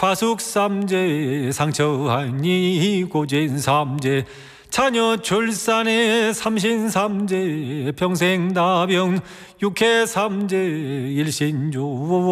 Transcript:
과숙삼재 상처하니 고진삼재 자녀 출산에 삼신삼재 평생다병 육해삼재 일신조